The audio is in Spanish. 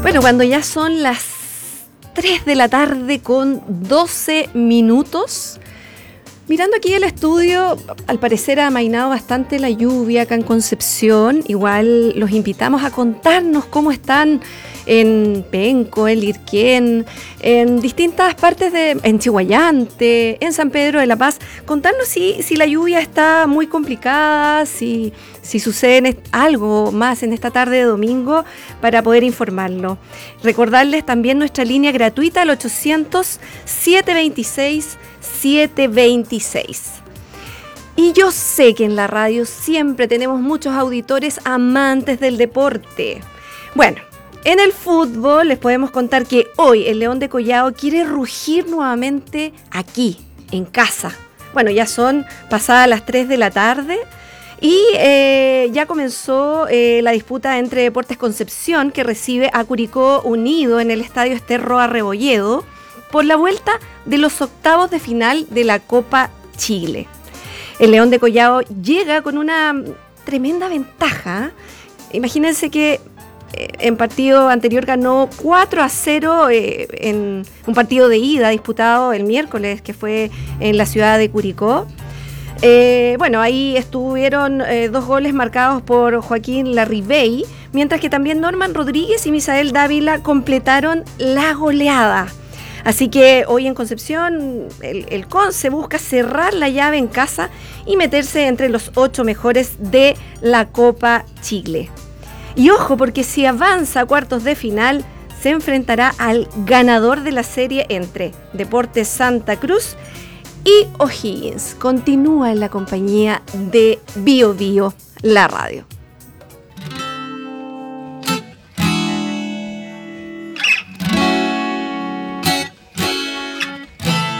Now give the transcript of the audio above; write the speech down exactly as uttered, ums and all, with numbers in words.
Bueno, cuando ya son las tres de la tarde con doce minutos, mirando aquí el estudio, al parecer ha amainado bastante la lluvia acá en Concepción. Igual los invitamos a contarnos cómo están en Penco, en Lirquén, en distintas partes de, en Chihuayante, en San Pedro de la Paz. Contarnos si, si la lluvia está muy complicada, si, si sucede algo más en esta tarde de domingo para poder informarlo. Recordarles también nuestra línea gratuita al ochocientos, setecientos veintiséis, setecientos veintiséis. Y yo sé que en la radio siempre tenemos muchos auditores amantes del deporte. Bueno, en el fútbol les podemos contar que hoy el León de Collao quiere rugir nuevamente aquí, en casa. Bueno, ya son pasadas las tres de la tarde y eh, ya comenzó eh, la disputa entre Deportes Concepción, que recibe a Curicó Unido en el Estadio Ester Roa Rebolledo, por la vuelta de los octavos de final de la Copa Chile. El León de Collao llega con una tremenda ventaja. Imagínense que en partido anterior ganó cuatro a cero eh, en un partido de ida disputado el miércoles, que fue en la ciudad de Curicó. Eh, bueno, ahí estuvieron eh, dos goles marcados por Joaquín Larribey, mientras que también Norman Rodríguez y Misael Dávila completaron la goleada. Así que hoy en Concepción el, el Conce busca cerrar la llave en casa y meterse entre los ocho mejores de la Copa Chile. Y ojo, porque si avanza a cuartos de final, se enfrentará al ganador de la serie entre Deportes Santa Cruz y O'Higgins. Continúa en la compañía de Bio Bio, la radio.